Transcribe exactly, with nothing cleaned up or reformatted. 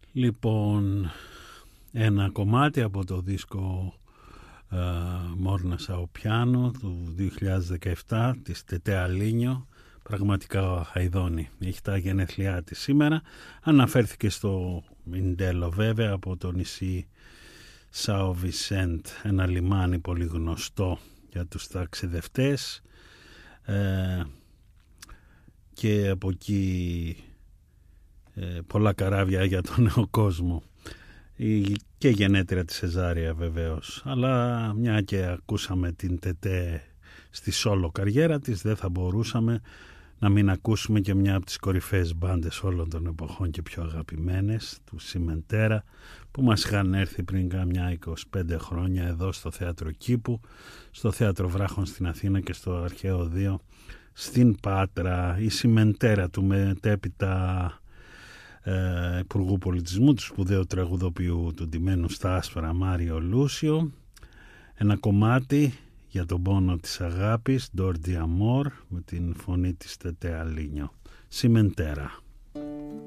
Λοιπόν, ένα κομμάτι από το δίσκο uh, Μόρνα Σαοπιάνο του δύο χιλιάδες δεκαεπτά της Τετέ Αλίνιο. Πραγματικά χαϊδώνει, έχει τα γενέθλιά της σήμερα. Αναφέρθηκε στο Μιντέλο βέβαια, από το νησί Σάο Βισέντ, ένα λιμάνι πολύ γνωστό για τους ταξιδευτές, ε, και από εκεί ε, πολλά καράβια για τον νέο κόσμο, και γενέτρια της Σεζάρια βεβαίως. Αλλά μια και ακούσαμε την Τετέ στη σόλο καριέρα της, δεν θα μπορούσαμε να μην ακούσουμε και μια από τις κορυφαίες μπάντες όλων των εποχών και πιο αγαπημένες, του Σιμεντέρα, που μας είχαν έρθει πριν κάμια είκοσι πέντε χρόνια εδώ στο Θέατρο Κήπου, στο Θέατρο Βράχων στην Αθήνα και στο Αρχαίο δύο στην Πάτρα. Η Σιμεντέρα του μετέπειτα ε, Υπουργού Πολιτισμού, του σπουδαίου τραγουδοποιού του ντυμένου στα άσπρα Μάριο Λούσιο. Ένα κομμάτι για τον πόνο της αγάπης, Ντόρ ντι Αμόρ, με την φωνή της Τετέ Αλίνιο. Σιμεντέρα.